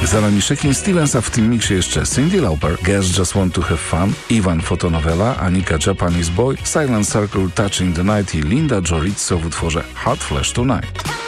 Za nami Shakin' Stevens, a w tym miksie jeszcze Cyndi Lauper, Girls Just Want to Have Fun, Ivan Fotonovela, Anika Japanese Boy, Silent Circle, Touching the Night i Linda Jorizzo w utworze Hot Flash Tonight.